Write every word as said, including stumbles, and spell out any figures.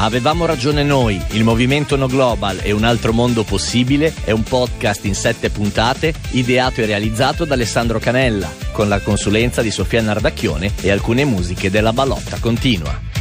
Avevamo ragione noi, il movimento No Global e un altro mondo possibile è un podcast in sette puntate ideato e realizzato da Alessandro Canella, con la consulenza di Sofia Nardacchione e alcune musiche della Ballotta Continua.